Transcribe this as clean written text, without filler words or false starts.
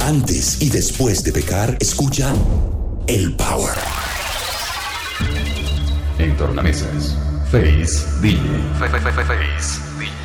Antes y después de pecar, escucha el Power. En tornamesas, Face DJ. Face DJ.